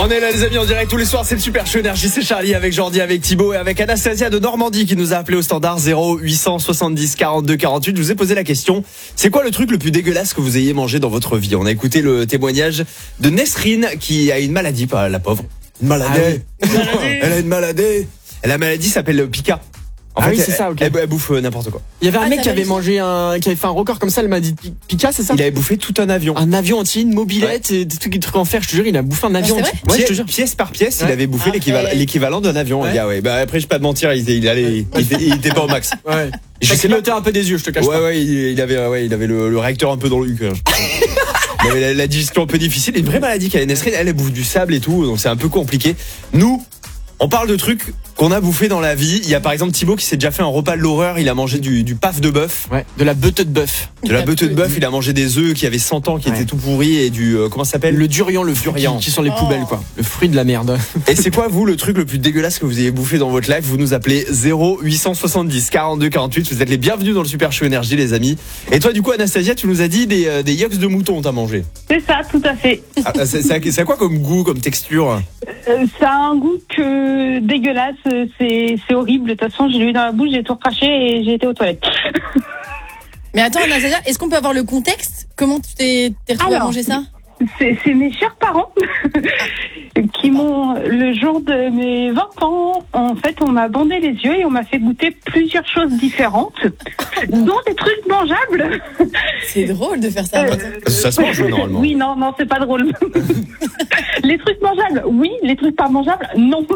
On est là les amis en direct tous les soirs, c'est le Super Show Énergie, c'est Charlie avec Jordi, avec Thibaut et avec Anastasia de Normandie qui nous a appelé au standard 0870 42 48. Je vous ai posé la question, c'est quoi le truc le plus dégueulasse que vous ayez mangé dans votre vie? On a écouté le témoignage de Nesrine qui a une maladie, pas la pauvre. Une maladie. Elle a une maladie. La maladie s'appelle Pika. En fait, c'est ça, ok. Elle bouffe n'importe quoi. Il y avait un mec qui avait mangé qui avait fait un record comme ça, elle m'a dit Pika, c'est ça? Il avait bouffé tout un avion. Un avion entier, une mobilette, et des trucs en fer, je te jure, il a bouffé un avion entier. Ouais, je te jure. Pièce par pièce, il avait bouffé l'équivalent d'un avion. Ouais. Ouais. Bah après, je vais pas te mentir, il était pas au max. Ouais. Je sais noter un peu des yeux, je te cache pas. Ouais, il avait le réacteur un peu dans le cul. Il avait la digestion un peu difficile. Une vraie maladie qu'elle a Nesrine, elle bouffe du sable et tout, donc c'est un peu compliqué. Nous, on parle de trucs qu'on a bouffé dans la vie. Il y a par exemple Thibaut qui s'est déjà fait un repas de l'horreur. Il a mangé du paf de bœuf. Ouais, de la beute de bœuf. De la beute de bœuf. Il a mangé des œufs qui avaient 100 ans, qui étaient tout pourris et du comment ça s'appelle? Le durian, le durian qui sont les poubelles quoi. Le fruit de la merde. Et c'est quoi vous le truc le plus dégueulasse que vous ayez bouffé dans votre life? Vous nous appelez 0870 42 48. Vous êtes les bienvenus dans le Super Show Énergie les amis. Et toi du coup Anastasia, tu nous as dit des yeux de mouton t'as mangé. C'est ça, tout à fait. Ça a quoi comme goût, comme texture? Ça a un goût que dégueulasse, c'est horrible. De toute façon, je l'ai eu dans la bouche, j'ai tout recraché et j'ai été aux toilettes. Mais attends, Anastasia, est-ce qu'on peut avoir le contexte? Comment tu t'es retrouvée à manger ça? C'est mes chers parents qui m'ont, le jour de mes 20 ans, en fait, on m'a bandé les yeux et on m'a fait goûter plusieurs choses différentes, dont des trucs mangeables. C'est drôle de faire ça. Ça se mange normalement. Oui, non, c'est pas drôle. Les trucs mangeables, oui. Les trucs pas mangeables, non.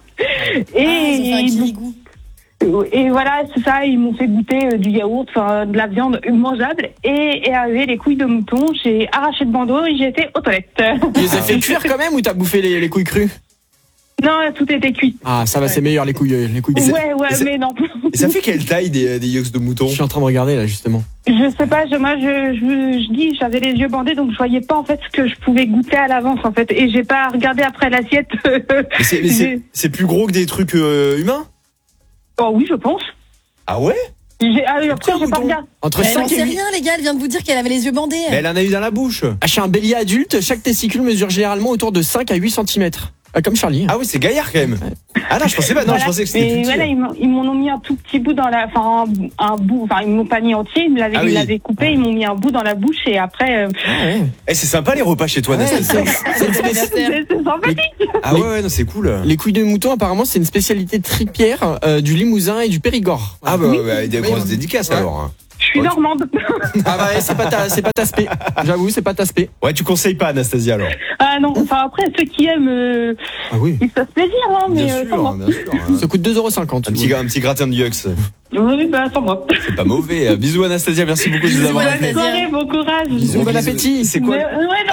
Et voilà, c'est ça, ils m'ont fait goûter du yaourt, enfin de la viande mangeable et arrivé les couilles de mouton, j'ai arraché le bandeau et j'ai été aux toilettes. Tu les as fait cuire quand même ou t'as bouffé les couilles crues? Non, tout était cuit. Ah, ça va, c'est meilleur les couilles. Ouais, mais non. Et ça fait quelle taille des yeux de mouton? Je suis en train de regarder là justement. Je sais pas, moi je dis, j'avais les yeux bandés donc je voyais pas en fait ce que je pouvais goûter à l'avance en fait et j'ai pas regardé après l'assiette. C'est plus gros que des trucs humains? Oh oui, je pense. Ah ouais? Après, j'ai pas regardé. Entre Elle 5 n'en et sait 8. rien, les gars, elle vient de vous dire qu'elle avait les yeux bandés. Mais elle en a eu dans la bouche. Chez un bélier adulte, chaque testicule mesure généralement autour de 5 à 8 cm. Comme Charlie. Ah oui, c'est gaillard quand même. Ah non, je pensais pas. Non, je pensais que c'était plus petit. Voilà, ils m'en ont mis un tout petit bout dans la, un bout. Enfin, ils m'ont pas mis entier. Ils l'avaient coupé. Ils m'ont mis un bout dans la bouche et après. Eh, c'est sympa les repas chez toi, Anastasia. C'est sympathique. Ah ouais, non, c'est cool. Les couilles de mouton, apparemment, c'est une spécialité tripière du Limousin et du Périgord. Ah bah, ouais, des grosses dédicaces alors. Je suis normande. Ah bah c'est pas ta spé. J'avoue, c'est pas ta spé. Ouais, tu conseilles pas Anastasia alors. Ah non, enfin après ceux qui aiment ils se fassent plaisir mais bien sûr. Ça coûte 2,50 €. Un petit gratin de yux. Oui, bah sans moi. C'est pas mauvais. Bisous Anastasia, merci beaucoup de nous avoir appelés. Bonne soirée, bon courage. Bisous, bon appétit. C'est quoi? Ouais,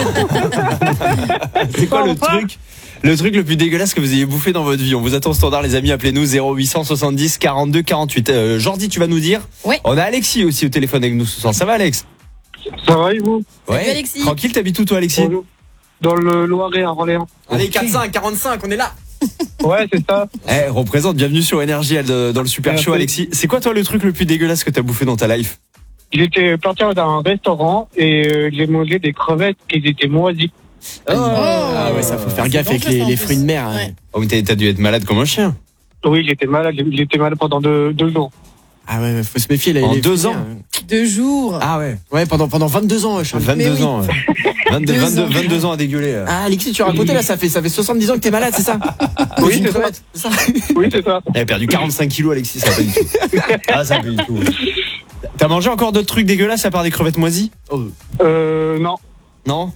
non. C'est quoi le truc le plus dégueulasse que vous ayez bouffé dans votre vie? On vous attend au standard les amis, appelez-nous 0870 42 48. Jordi, tu vas nous dire? Oui. On a Alexis aussi au téléphone avec nous ce soir. Ça va Alex? Ça va et vous? Ouais. Salut, Alexis. Tranquille, t'habites où toi Alexis? Bonjour. Dans le Loiret à Orléans. Allez, 4-5, 45, on est là. Ouais, c'est ça. Représente, bienvenue sur Énergie dans le Super Show Alexis. C'est quoi toi le truc le plus dégueulasse que t'as bouffé dans ta life? J'étais parti dans un restaurant et j'ai mangé des crevettes qui étaient moisies. Ah ouais, ça faut faire gaffe avec les fruits de mer. Ouais. Oh mais t'as dû être malade comme un chien. Oui, j'étais malade pendant deux jours. Ah ouais, faut se méfier là. En 2 ans? 2 jours. Ah ouais. Ouais, pendant 22 ans. 22 ans. 22 ans à dégueuler. Ah Alexis, tu racontais là, ça fait 70 ans que t'es malade, c'est ça? Oui, c'est ça. Oui, c'est ça. Elle a perdu 45 kilos Alexis, ça va pas du tout. Ah ça va pas du tout. T'as mangé encore d'autres trucs dégueulasses à part des crevettes moisies? Non. Non?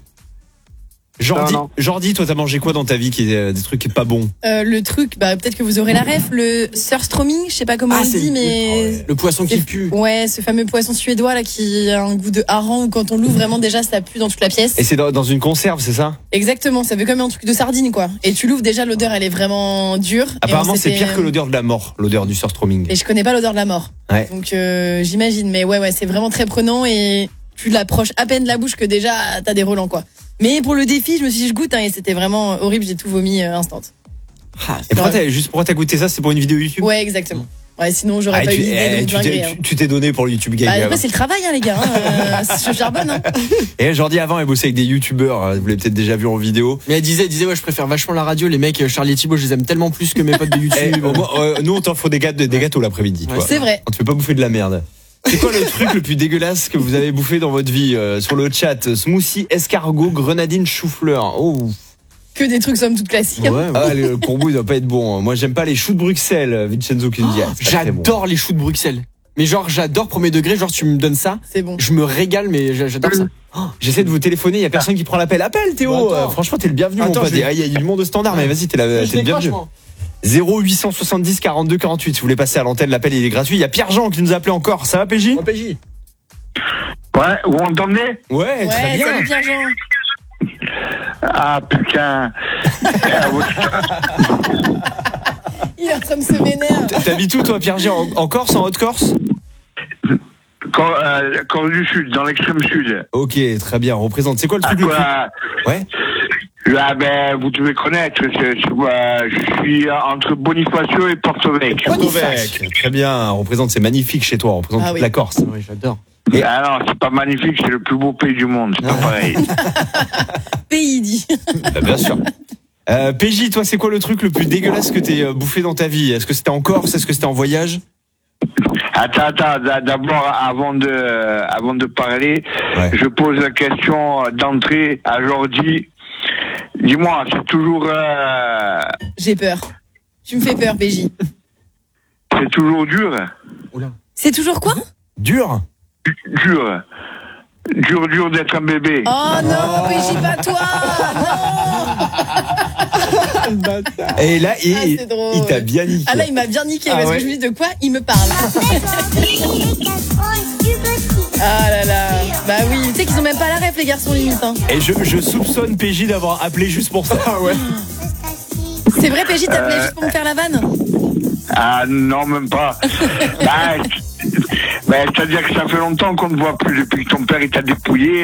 Non. Jordi, toi t'as mangé quoi dans ta vie qui est des trucs pas bons? Le truc, peut-être que vous aurez la ref, le surströmming, je sais pas comment on dit, mais le poisson qui pue. Ouais, ce fameux poisson suédois là qui a un goût de hareng où quand on l'ouvre vraiment déjà ça pue dans toute la pièce. Et c'est dans une conserve, c'est ça? Exactement, ça fait comme un truc de sardine quoi. Et tu l'ouvres déjà, l'odeur elle est vraiment dure. Apparemment c'est pire que l'odeur de la mort, l'odeur du surströmming. Et je connais pas l'odeur de la mort. Ouais. Donc j'imagine, mais ouais, c'est vraiment très prenant et tu l'approches à peine de la bouche que déjà t'as des relents quoi. Mais pour le défi, je me suis dit je goûte et c'était vraiment horrible, j'ai tout vomi instant. Et pourquoi t'as goûté ça? C'est pour une vidéo YouTube? Ouais, exactement. Ouais, sinon j'aurais pas eu l'idée de dinguerie, hein. Tu t'es donné pour le YouTube Game. Après, c'est le travail, hein, les gars. Je charbonne. Hein. Et Jordi, avant, elle bossait avec des YouTubeurs. Vous l'avez peut-être déjà vu en vidéo. Mais elle disait, ouais, je préfère vachement la radio. Les mecs, Charlie et Thibaut, je les aime tellement plus que mes potes de YouTube. Nous, on t'offre des gâteaux l'après-midi. Ouais, toi. C'est vrai. On te fait pas bouffer de la merde. C'est quoi le truc le plus dégueulasse que vous avez bouffé dans votre vie sur le chat? Smoothie, escargot, grenadine, chou-fleur. Oh. Que des trucs somme toute classiques. Hein. Ouais, Ah, le combo il doit pas être bon. Moi j'aime pas les choux de Bruxelles, Vincenzo qui me dit. j'adore les choux de Bruxelles. Mais genre, j'adore premier degré. Genre, tu me donnes ça, C'est bon. je me régale, mais j'adore ça. J'essaie de vous téléphoner, il y a personne qui prend l'appel. Appelle Théo. Bah, attends. Franchement t'es le bienvenu mon Attends, pote. je vais- Il y a du monde au standard, mais vas-y t'es le bienvenu. 0870 42 48. Si vous voulez passer à l'antenne, l'appel il est gratuit. Il y a Pierre-Jean qui nous a appelé encore. Ça va PJ? Ouais, vous m'entendez? Ouais, très bien. Salut Pierre-Jean. Ah putain. Il est en train de se vénère. T'habites où toi Pierre-Jean? En Corse, en Haute-Corse? Corse du Sud, dans l'extrême sud. Ok, très bien. Représente. C'est quoi le truc le plus... Ouais. Ah ben, vous devez connaître, je suis entre Bonifacio et Porto-Vecchio. Porto-Vecchio. Très bien. Représente, c'est magnifique chez toi. Représente Ah toute oui. la Corse. Oui, j'adore. Ah non, c'est pas magnifique, c'est le plus beau pays du monde, c'est pas pareil. Pays dit. Bien sûr. PJ, toi, c'est quoi le truc le plus dégueulasse que t'aies bouffé dans ta vie? Est-ce que c'était en Corse? Est-ce que c'était en voyage? Attends, d'abord, avant de parler, Ouais. je pose la question d'entrée à Jordi. Dis-moi, c'est toujours J'ai peur. Tu me fais peur, PJ. c'est toujours dur? C'est toujours quoi? Dur. Dur d'être un bébé. Oh non, PJ, pas toi. Non. Et là, c'est drôle. il t'a bien niqué. Ah là, il m'a bien niqué Ah parce ouais. que je me dis de quoi il me parle. Ah là là. Bah oui, tu sais qu'ils ont même pas la ref, les garçons, limite. Hein. Et je soupçonne PJ d'avoir appelé juste pour ça. Ouais. C'est vrai, PJ, t'appelais juste pour me faire la vanne? Ah non, même pas. C'est-à-dire que ça fait longtemps qu'on ne voit plus depuis que ton père il t'a dépouillé.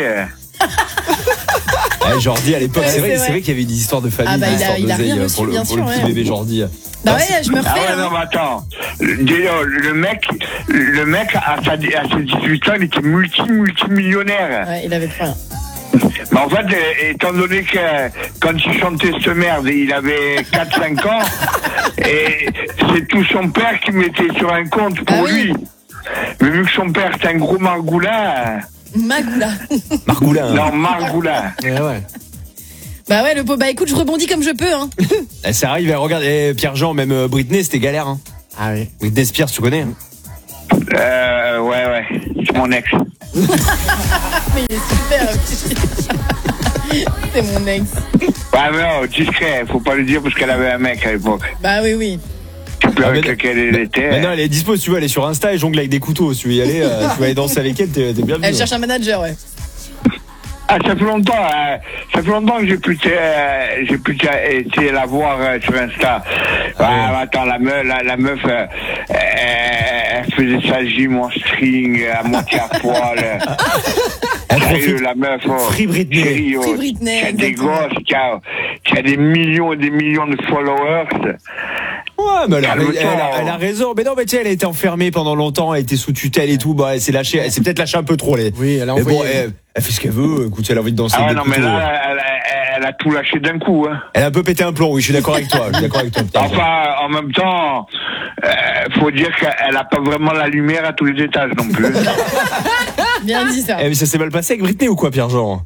Jordi à l'époque, Ouais, c'est c'est vrai vrai. qu'il y avait des histoires de famille, Ah bah, des histoires il a d'oseille rien reçu, pour le bien petit sûr, ouais. bébé Jordi. Bah ouais, je me Ah refais. ouais, hein. non, mais attends. Déjà, le mec à ses 18 ans, il était multimillionnaire. Ouais, il avait plus rien. Mais en fait, étant donné que quand il chantait cette merde, il avait 4-5 ans, et c'est tout son père qui mettait sur un compte pour Ah oui. lui. Mais vu que son père c'est un gros margoulin, Magoula. Margoulin. non, margoulin. Ouais. Bah ouais, le pot. Bah écoute, je rebondis comme je peux. Hein. Ça arrive, regardez, Pierre-Jean, même Britney, c'était galère. Hein. Ah oui. Britney Spears, tu connais? Hein. Ouais, c'est mon ex. Mais il est super. C'est mon ex. Ouais, mais non, discret, faut pas le dire parce qu'elle avait un mec à l'époque. Bah oui, oui. Tu peux Ah, avec mais- lequel elle était. Maintenant, elle est dispo, si tu veux aller sur Insta et jongle avec des couteaux. Si tu veux y aller, tu vas aller danser avec elle, t'es bienvenu. Elle cherche un manager, ouais. Ah, ça fait longtemps que j'ai plus été la voir sur Insta. Ah, attends, la meuf, elle faisait sa gym en string, à moitié à poil. Elle Sérieux, profite. la meuf, Free Britney. chérie, Free Britney, qui a des exactement. gosses, qui a des millions et des millions de followers. Ouais, mais Calme-toi. elle a raison. Mais non, mais tu sais, elle a été enfermée pendant longtemps, elle était sous tutelle et tout. Bah, elle s'est lâchée, elle s'est peut-être lâchée un peu trop. Oui, elle a Mais bon, envoyé. elle fait ce qu'elle veut. Écoute, si elle a envie de danser Ah ouais, avec non, des mais couteaux. là, elle a tout lâché d'un coup, hein. Elle a un peu pété un plomb, oui, je suis d'accord avec toi. Putain. Enfin, en même temps, faut dire qu'elle a pas vraiment la lumière à tous les étages non plus. Bien dit ça. Mais ça s'est mal passé avec Britney ou quoi, Pierre-Jean?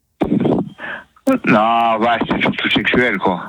Non, ouais, c'est surtout sexuel, quoi.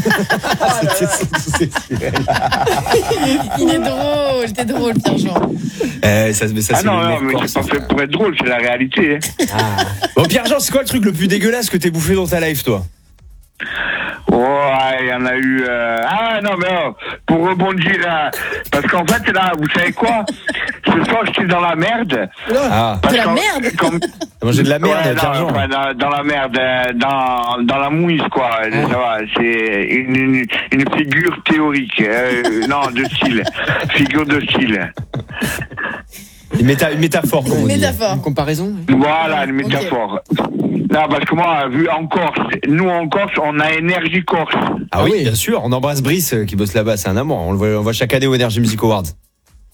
Il est drôle, t'es drôle, Pierre-Jean. Ça, Ah c'est non, le non, nerf mais corse, c'est pas ça. fait pour être drôle, c'est la réalité. Hein. Bon, Pierre-Jean, c'est quoi le truc le plus dégueulasse que t'aies bouffé dans ta life, toi? Ouais, il y en a eu... Ah non, mais pour rebondir, là, parce qu'en fait, là, vous savez quoi? Ce soir, j'étais dans la merde. Ah, Parce De la qu'en- merde comme- t'as mangé de la merde, Ouais, Pierre-Jean. dans la merde, dans la mouise, quoi. Ça va, c'est une figure théorique. Non, de style. Figure de style. Une métaphore, comme on Une dit. métaphore. Une comparaison. Voilà, une métaphore. Non, parce que moi, vu en Corse, nous en Corse, on a Énergie Corse. Ah oui, bien sûr. On embrasse Brice qui bosse là-bas. C'est un amour. On le voit chaque année au Energy Music Awards.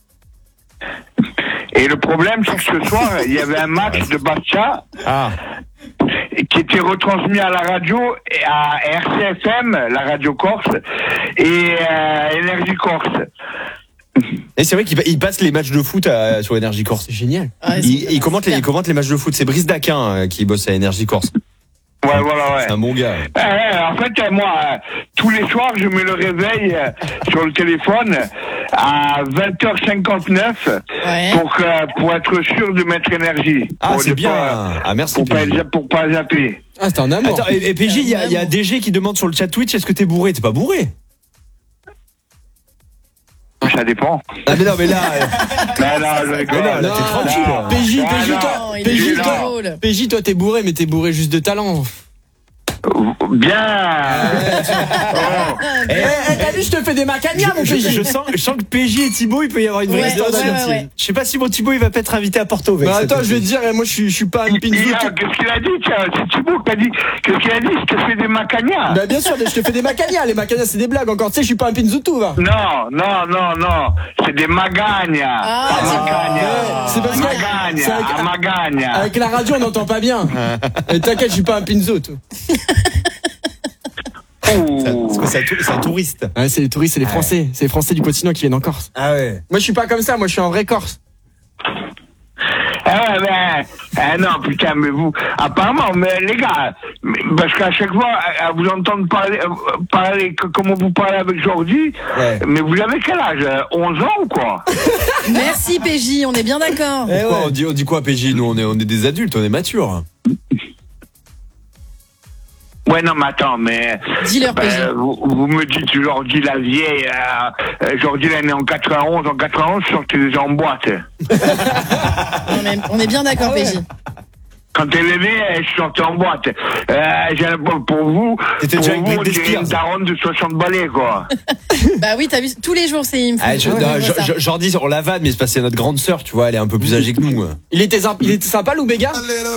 Et le problème, c'est que ce soir, il y avait un match de Bastia qui était retransmis à la radio, à RCFM, la radio Corse, et Énergie Corse. Et c'est vrai qu'il passe les matchs de foot sur Énergie Corse. C'est génial. Ah, Il commente les matchs de foot. C'est Brice Daquin qui bosse à Énergie Corse. Ouais, voilà, ouais. C'est un bon gars. En fait, moi, tous les soirs, je mets le réveil sur le téléphone à 20h59 pour être sûr de mettre énergie. Ah, c'est bien. Merci. Pour pas zapper. Ah, c'est un amour. Attends, et PJ, il y a DG qui demande sur le chat Twitch, est-ce que t'es bourré? T'es pas bourré? Ça dépend. Ah, mais non, mais là. je rigole. Là, t'es tranquille. PJ, toi, t'es bourré, mais t'es bourré juste de talent. Bien. T'as vu, je te fais des macanias, mon PJ. Je sens que PJ et Thibaut, il peut y avoir une vraie histoire d'amitié. Ouais. Je sais pas si mon Thibaut, il va pas être invité à Porto. Bah attends, je vais te dire, moi je suis pas un pinzou. Qu'est-ce qu'il a dit, tiens? C'est Thibaut qui a dit. Qu'est-ce qu'il a dit? Je te fais des macanias. Bah bien sûr, je te fais des macanias. Les macanias, c'est des blagues encore. Tu sais, je suis pas un pinzoutou, va. Non. C'est des magagnas. C'est parce que magagna. avec la radio, on n'entend pas bien. Et t'inquiète, je suis pas un pinzoutou. Parce que c'est un touriste. Ouais, c'est les touristes, c'est les Français. C'est les Français du continent qui viennent en Corse. Ah ouais. Moi, je suis pas comme ça. Moi, je suis un vrai Corse. Non, putain, mais vous, apparemment, mais les gars, parce qu'à chaque fois, à vous entendre parler comment vous parlez avec Jordi, mais vous avez quel âge? 11 ans ou quoi? Merci PJ, on est bien d'accord. On dit quoi, PJ? Nous, on est des adultes, on est matures. Ouais, non, mais attends, mais... Dis-leur, PJ. Vous me dites Jordi la vieille, Jordi elle est née en 91, je sortais déjà en boîte. On est bien d'accord, PJ. Quand elle est née, je sortais en boîte. Pour vous, T'étais déjà avec Britney Spears. une daronne de 60 balais, quoi. Bah oui, t'as vu, tous les jours, c'est... Jordi, on la vanne, mais c'est parce que c'est notre grande sœur, tu vois, elle est un peu plus âgée que nous. Il était sympa, Lou Béga.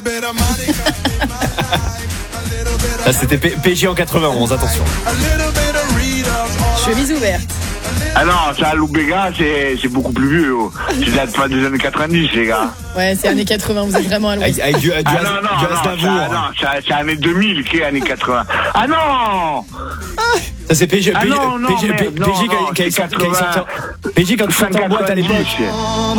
Là, c'était PJ en 91, attention. Chemise ouverte. Ah non, ça, Loubega, c'est beaucoup plus vieux. C'est date pas des années 90, les gars. Ouais, c'est années 80, vous êtes vraiment à l'ouest. Avec du Aznavour. C'est années 2000 qui est années 80. Ah non! Ça c'est PJ. Ah non, PJ quand il sortait en boîte à l'époque.